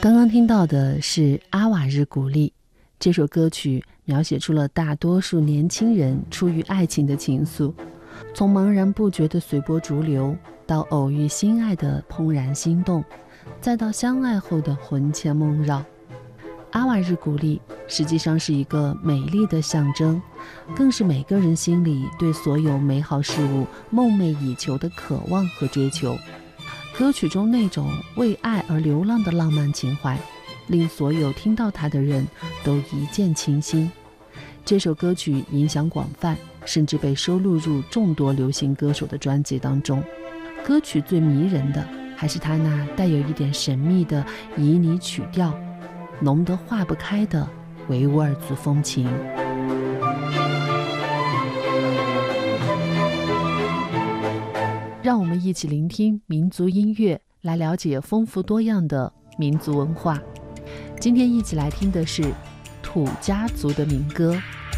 刚刚听到的是阿瓦日古丽，这首歌曲描写出了大多数年轻人出于爱情的情愫，从茫然不觉的随波逐流，到偶遇心爱的怦然心动，再到相爱后的魂牵梦绕。阿瓦日古丽实际上是一个美丽的象征，更是每个人心里对所有美好事物梦寐以求的渴望和追求。歌曲中那种为爱而流浪的浪漫情怀，令所有听到它的人都一见倾心。这首歌曲影响广泛，甚至被收录入众多流行歌手的专辑当中。歌曲最迷人的还是它那带有一点神秘的旖旎曲调，浓得化不开的维吾尔族风情。让我们一起聆听民族音乐，来了解丰富多样的民族文化。今天一起来听的是土家族的民歌《